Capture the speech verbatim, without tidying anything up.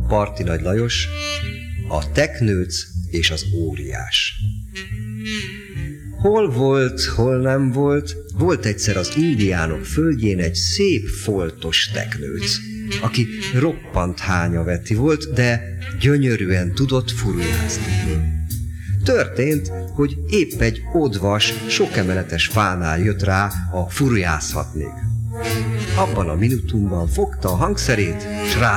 Parti Nagy Lajos, a teknőc és az óriás. Hol volt, hol nem volt, volt egyszer az indiánok földjén egy szép foltos teknőc, aki roppant hányaveti volt, de gyönyörűen tudott furujázni. Történt, hogy épp egy odvas, sokemeletes fánál jött rá, a furujázhatnék. Abban a minutumban fogta a hangszerét, s rá